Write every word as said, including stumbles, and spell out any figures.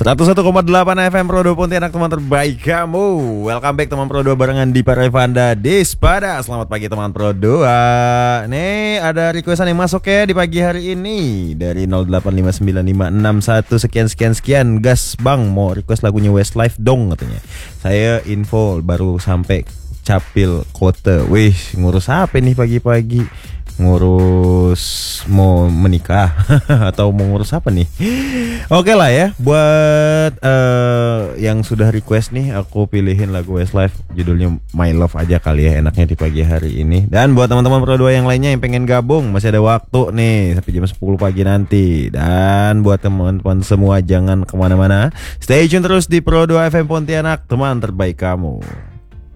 seratus satu koma delapan F M Pro dua Pontianak, teman terbaik kamu. Welcome back teman Pro dua barengan di Parevanda Despada. Selamat pagi teman Pro dua. Nih ada requestan yang masuk ya di pagi hari ini dari nol delapan lima sembilan lima enam satu sekian sekian sekian. Gas bang, mau request lagunya Westlife dong katanya. Saya info baru sampai Capil Kota. Wih, ngurus apa nih pagi-pagi? Ngurus mau menikah atau mau ngurus apa nih? Oke lah ya, buat uh, yang sudah request nih, aku pilihin lagu Westlife judulnya My Love aja kali ya, enaknya di pagi hari ini. Dan buat teman-teman Pro dua yang lainnya yang pengen gabung, masih ada waktu nih sampai jam sepuluh pagi nanti. Dan buat teman-teman semua jangan kemana-mana, stay tune terus di Pro dua F M Pontianak, teman terbaik kamu.